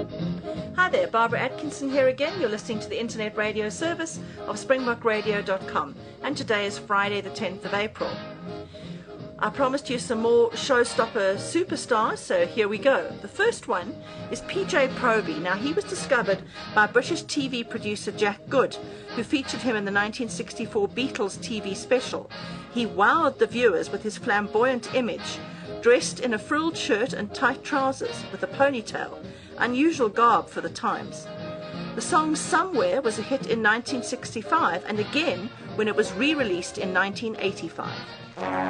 Hi there, Barbara Atkinson here again. You're listening to the internet radio service of springbokradio.com, and today is Friday the 10th of April. I promised you some more showstopper superstars, so here we go. The first one is PJ Proby. Now, he was discovered by British TV producer Jack Good, who featured him in the 1964 Beatles TV special. He wowed the viewers with his flamboyant image, dressed in a frilled shirt and tight trousers with a ponytail, unusual garb for the times. The song Somewhere was a hit in 1965 and again when it was re-released in 1985.